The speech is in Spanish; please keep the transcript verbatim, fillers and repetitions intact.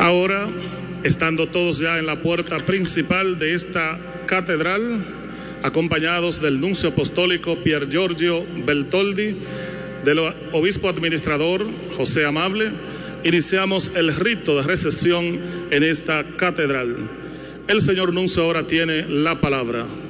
Ahora, estando todos ya en la puerta principal de esta catedral, acompañados del nuncio apostólico Pier Giorgio Beltoldi, del obispo administrador José Amable, iniciamos el rito de recepción en esta catedral. El señor nuncio ahora tiene la palabra.